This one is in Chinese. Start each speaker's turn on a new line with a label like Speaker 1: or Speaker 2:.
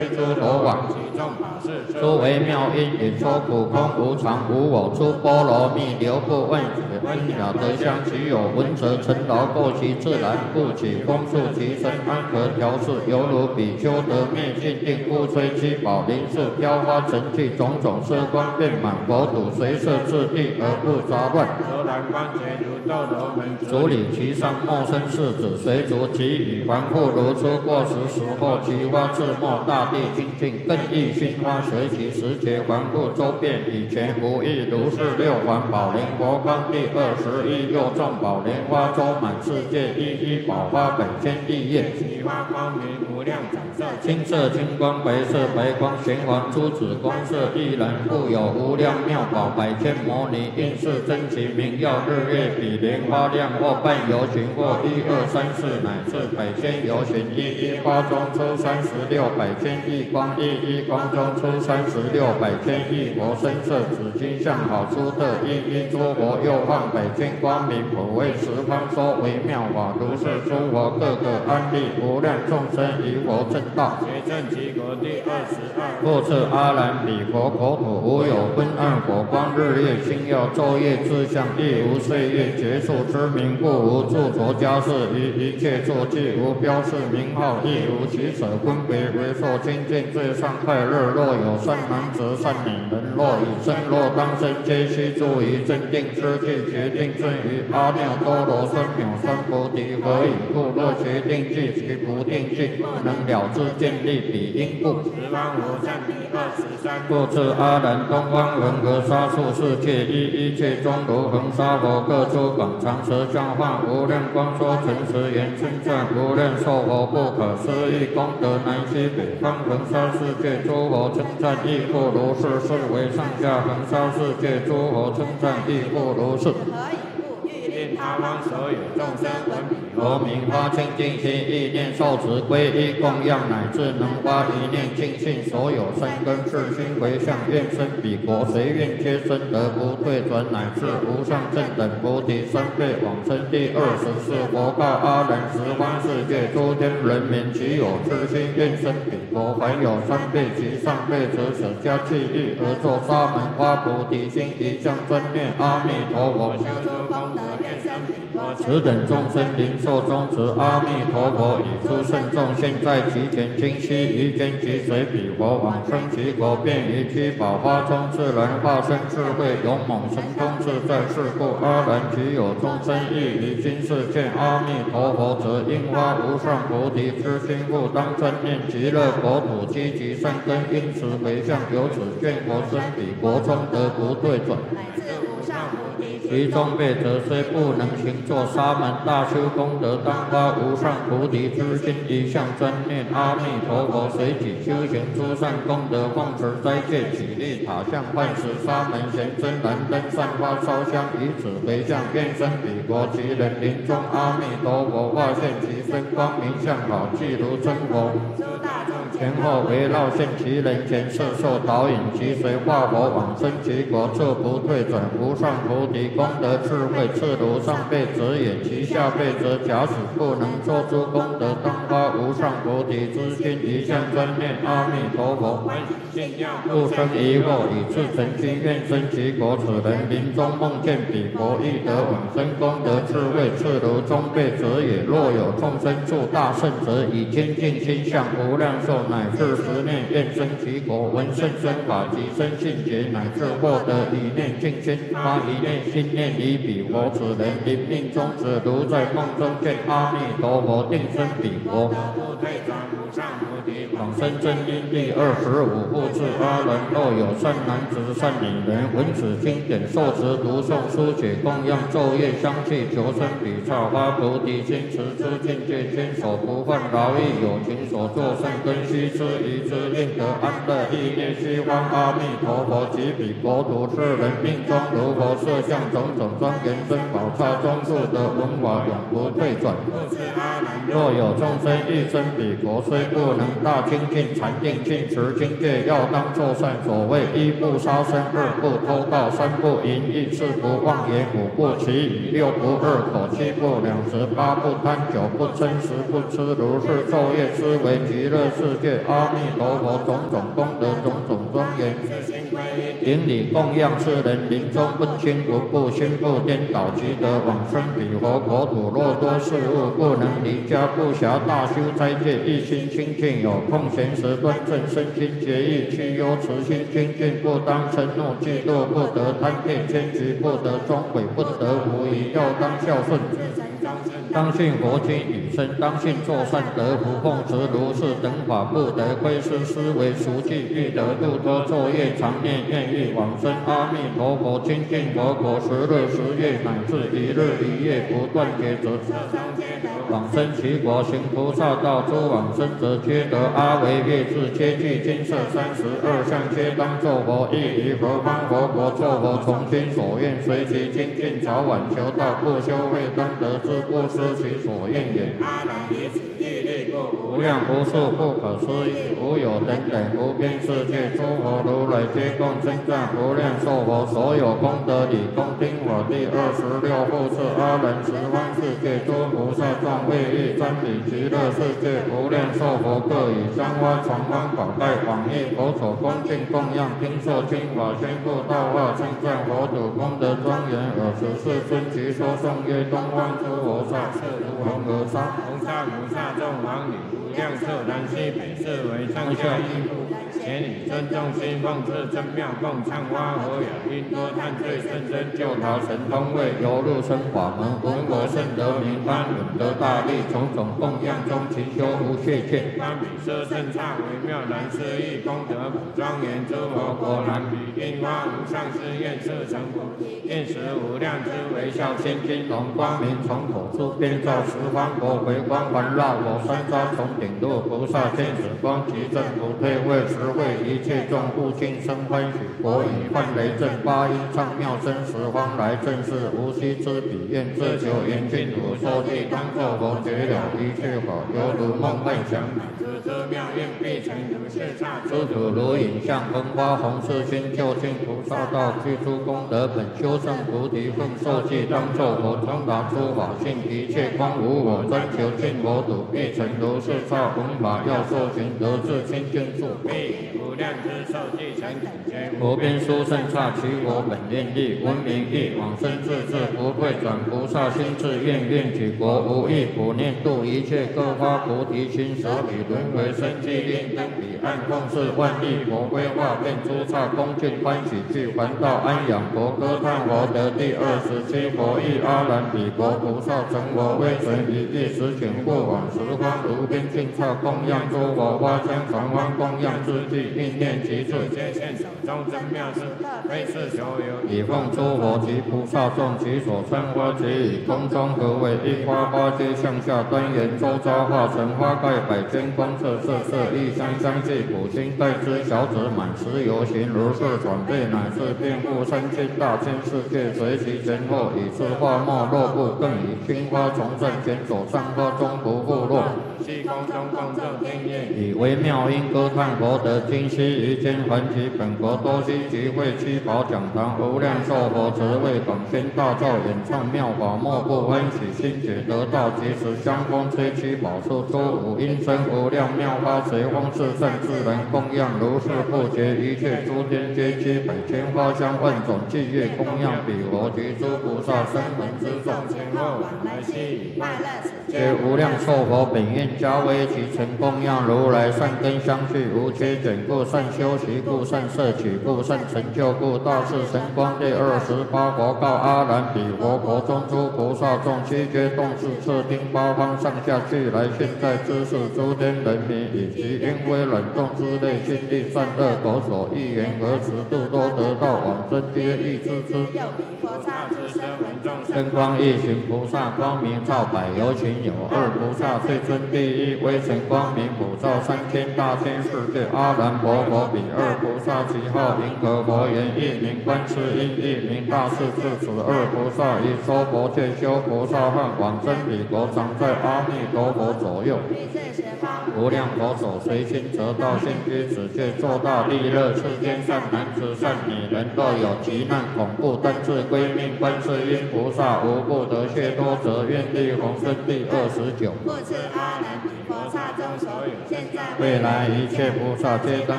Speaker 1: 诸罗网，诸为妙音，演说苦空无常无我，出波罗蜜，流不问水，温了得香，其有闻者成劳过其自然，故起风速其身，安和调适，犹如比丘得灭尽定，故吹七宝林树，飘花成气，种种色光遍满佛土，随摄自地而不杂乱。主理其上，莫生世子，随逐其羽，凡复如出过时，时后其花自没，大地清净，更益熏花，随其时节，环复周遍，以前无异，如是六环宝莲佛光第21，又众宝莲花周满世界，一一宝花本千亿叶，其花光明无量彩色，青色青光，白色白光，玄黄珠子光色亦然，故有无量妙宝，百千摩尼应是真其名耀，日月比莲花亮，或半游巡，或1、2、3、4，乃至百千游巡，一一花中出36百千亿光，一一光中出36百千亿佛身色，紫金相好出特，一一诸佛又放百千光明，普为十方说为妙法，如是诸佛各个安立，无量众生于佛正道，结正其国第22。复次阿难彼佛国土无有昏暗火光，日月星耀，昼夜之相，亦无岁月结束之名，故无著着家事，于一切坐骑无标示名号，亦无其舍分别为受清净最上快乐。若有善男子善女人，若以身若当身，皆须住于正定之地，决定顺于阿耨多罗三藐三菩提。何以故？若决定具其不定具，不能了知见立彼因故。十方无上第23。复次阿难，东方恒河沙数世界，一切中如恒沙佛，各出广长舌相化，无量光说诚实言，称赞无量寿佛不可思议功德，南西北方恒沙世界诸佛称赞亦复如是，是为上下恒沙世界诸佛称赞亦复如是。他方所有众生闻彼佛名，发清净心，意念受持皈依供养，乃至能发一念净信，所有三根世心回向，愿生彼国，随愿皆生得不退转，乃至无上正等菩提三辈往生。第24。佛告阿难：十方世界诸天人民，其有痴心愿生彼国，凡有三辈及上辈者，舍家弃欲而作沙门花菩提心，一向专念阿弥陀佛，修诸功德，愿生彼国。此等众生灵寿终止，阿弥陀佛以诸圣众现在其前，今悉于间即随彼佛往生其国，便于七宝花中自然化身智慧勇猛神通自在。是故阿难，其有众生亦于今世见阿弥陀佛者，应发无上菩提之心，故当专念极乐国土，积集善根，因此回向，由此愿佛生彼国中得不退转。其中辈者虽不能行作沙门大修功德，当发无上菩提之心，一向专念阿弥陀佛，随己修行诸善功德，奉持斋戒，起立塔像，饭食沙门贤真燃灯，散花烧香，以此回向，愿生彼国。其人临终，阿弥陀佛化现其身，光明相好，即如真佛。前后围绕现其人前，摄受导引，其随化佛往生其国，彻不退转。无上菩提功德智慧，次如上辈者也，其下辈者假使不能作诸功德，当发无上菩提之心，一向专念阿弥陀佛，不生疑惑，以至诚心愿生其国。此人临终梦见彼国，亦得往生功德智慧，次如中辈者也。若有众生住大圣者，以清净心向无量寿，乃至10念愿生其国，闻圣身法及生信解，乃至获得一念净心，发一念心念于彼国。此人临命终止，如在梦中见阿弥陀佛，定生彼国，往生真因。第25。复次阿难，若有善男子善女人，闻此经典，受持读诵书写供养昼夜香气，求生彼刹，发菩提心，持之境界，坚守不犯劳役，有情所作善根，须知于之，令得安乐。意念虚妄阿弥陀佛及彼国土，是人命中如佛设相，种种庄严珍宝刹中住得文法，永不退转。若有众生欲生彼国，虽不能大精进禅定尽持经戒，要当作善。所谓一不杀生，二不偷盗，三不淫逸，四不妄言，五不绮语，六不恶口，七不两舌，八不贪酒，不嗔，十不痴。如是昼夜思维极乐世界，阿弥陀佛，种种功德，种种庄严，顶礼供养世人，临终不轻不怖，心不颠倒，即得往生彼佛国土。若多事物不能离家，不暇大修斋戒，一心清净，有空闲时端正身心节义，去忧慈心精进，不当嗔怒嫉妒，不得贪恋迁居，不得终悔，不得无疑，要当孝顺。当信佛经语声，当信作善得福，奉持如是等法，不得窥视思维熟记，欲得度脱作业，常念愿意往生阿弥陀佛，清净佛国10日10夜，乃至1日1夜不断劫者，往生其国行菩萨道，诸往生者皆得阿惟越致，皆具金色32相，皆当作佛，亦于何方佛国作佛，从心所愿，随其精进，早晚求道，不修慧当得之，不失其所愿也。阿难以此地力故，无量无数不可思议，无有等等无边世界，诸佛如来皆共称赞无量寿佛，所有功德理恭听我第26复次阿难十方世界诸菩萨众为欲瞻礼极乐世界无量寿佛，各以香花传方宝盖广益佛所恭敬供养，听受经法宣布道化，称赞佛祖功德庄严，尔时世尊即说颂曰：东方诸菩萨是如恒河沙，红沙菩萨众王女无量寿南西北四维上下一部，前以尊重心奉至真妙共唱花和雅音多叹罪甚深，救逃神通位游入生法门，闻我甚得名般稳得大力，种种供养中勤修无懈欠，堪比舍甚刹微妙难思议，功德普庄严，诸佛果然比印花无上誓愿色成佛，愿时无量之微笑千金龙光明，从口出遍照十方国，回光环绕我三匝，从顶入菩萨天使光，其正不退位，实会一切众护尽生欢喜，国语梵雷震八音唱妙声，十方来正是无须之彼，愿自求严净土受记，当作佛觉了一切法，犹如梦幻想乃知之妙愿必成如是刹，诸土如影像风花红世心，究竟菩萨道，具诸功德本修正菩提，奉受记当作佛，通达诸法性，一切光无我，专求净佛土，必成如是刹，弘法要受寻，得至清净处，必无量之受记成等觉，无边殊胜刹，其佛本愿力，闻名义，往生自治，不退转菩萨心智，愿愿举国无异，普念度一切各发菩提心，舍彼轮回生机令登彼岸，奉事万亿佛规划，遍诸刹恭敬欢喜，去还道安养佛，歌叹佛得第27佛意，阿难彼国菩萨成佛，威神一意实请过往十方如边净刹，供养诸佛花香传方供养之际，应念其处，皆现手中真妙事，非是求有，以奉诸佛及菩萨众，其所参花皆以空中合为一花，花皆向下端严，周遭化成花盖百千光色，色色异香相继，普心待之小子满十游行，如是转对，乃至遍覆3000大千世界，随其前后，以是花没落不，更以青花重振，前所上花中不复落，虚空中共奏天乐，以微妙音歌叹佛德，今昔于间还其本国多悉集会七宝讲堂，无量寿佛慈为广宣大造，演唱妙法，莫不欢喜心解得道，即时香风吹七宝树，出五音声无量妙花，随风四散，自然供养，如是不绝，一切诸天皆积百千花香万种伎乐供养彼佛及诸菩萨声闻之众，前后往来悉以快乐此皆无量寿佛本愿加为其成供养如来善根相续，无缺卷故，善修习故，善摄取故，善成就故，大士神光第28佛告阿难彼佛国中诸菩萨众，悉皆动视侧听八方上下俱来，现在知识诸天人民，以及因为冷冻之类，心地善恶口所欲言何时度多得道往生，皆欲知之。真光一行菩萨光明照百有情，有二菩萨最尊第一，微尘光明普照3000大千世界，阿难佛佛彼二菩萨，其号银河佛言，一名观世音，一名大势至。此二菩萨以说佛戒修菩萨汉，往生彼国，常在阿弥陀佛左右，无量佛手随心得道，现居此界，作大利乐，世间善男子善女人，若有急难恐怖，但自归命观世音菩萨，无不得解脱者，愿力宏生第29。故此阿难彼菩萨中所有现未来一切菩萨皆当